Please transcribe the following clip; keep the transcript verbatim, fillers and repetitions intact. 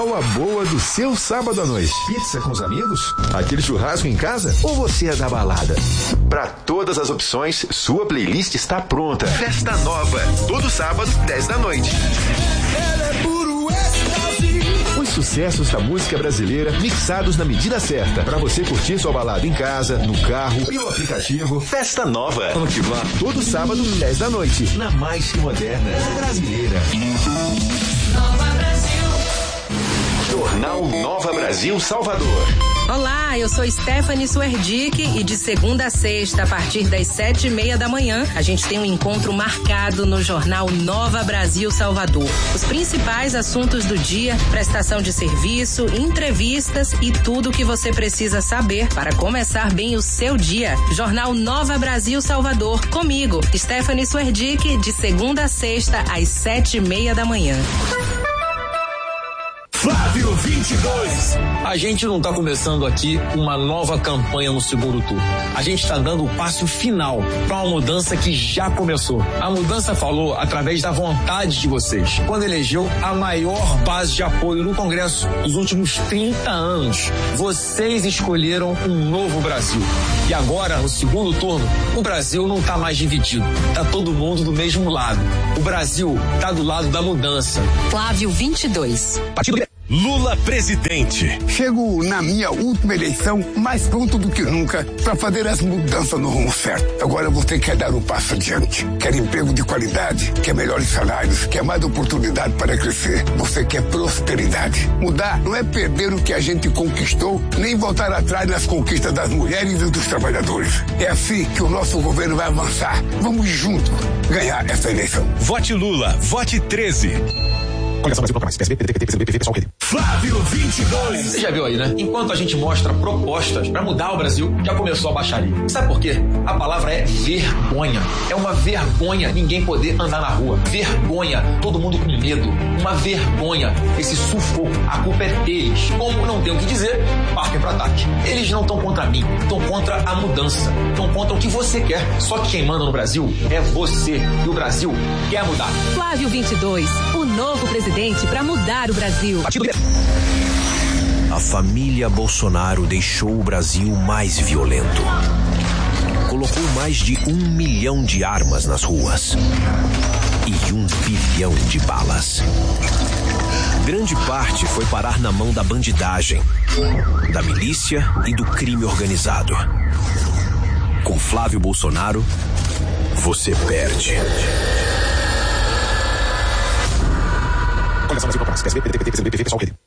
qual a boa do seu sábado à noite? Pizza com os amigos? Aquele churrasco em casa? Ou você é da balada? Para todas as opções, sua playlist está pronta. Festa Nova, todo sábado, dez da noite. Ela é puro êxtase. Os sucessos da música brasileira mixados na medida certa para você curtir sua balada em casa, no carro e no aplicativo. Festa Nova. Vamos que vá. Todo sábado, dez da noite, na mais que moderna brasileira. Nova Brasil. Jornal Nova Brasil Salvador. Olá, eu sou Stephanie Suerdick e de segunda a sexta, a partir das sete e meia da manhã, a gente tem um encontro marcado no Jornal Nova Brasil Salvador. Os principais assuntos do dia, prestação de serviço, entrevistas e tudo o que você precisa saber para começar bem o seu dia. Jornal Nova Brasil Salvador, comigo, Stephanie Suerdick, de segunda a sexta, às sete e meia da manhã. Flávio vinte e dois. A gente não está começando aqui uma nova campanha no segundo turno. A gente está dando o passo final para uma mudança que já começou. A mudança falou através da vontade de vocês, quando elegeu a maior base de apoio no Congresso dos últimos trinta anos. Vocês escolheram um novo Brasil. E agora, no segundo turno, o Brasil não está mais dividido. Está todo mundo do mesmo lado. O Brasil está do lado da mudança. Flávio vinte e dois. Partido Lula presidente. Chego na minha última eleição mais pronto do que nunca para fazer as mudanças no rumo certo. Agora você quer dar um passo adiante. Quer emprego de qualidade, quer melhores salários, quer mais oportunidade para crescer. Você quer prosperidade. Mudar não é perder o que a gente conquistou, nem voltar atrás nas conquistas das mulheres e dos trabalhadores. É assim que o nosso governo vai avançar. Vamos juntos ganhar essa eleição. Vote Lula, vote treze. Coligação Brasil Proclamais, P S B, P D T, P T B, P S B, P S O, Flávio vinte e dois. Você já viu aí, né? Enquanto a gente mostra propostas para mudar o Brasil, já começou a baixaria. Sabe por quê? A palavra é vergonha. É uma vergonha ninguém poder andar na rua. Vergonha, todo mundo com medo. Uma vergonha, esse sufoco. A culpa é deles. Como não tem o que dizer, partem para ataque. Eles não estão contra mim, estão contra a mudança. Estão contra o que você quer. Só que quem manda no Brasil é você. E o Brasil quer mudar. Flávio vinte e dois, o novo presidente para mudar o Brasil. A família Bolsonaro deixou o Brasil mais violento. Colocou mais de um milhão de armas nas ruas e um bilhão de balas. Grande parte foi parar na mão da bandidagem, da milícia e do crime organizado. Com Flávio Bolsonaro, você perde. Coligação Brasil Proclamais, P S B, P D T, P T B, P S B, P S O,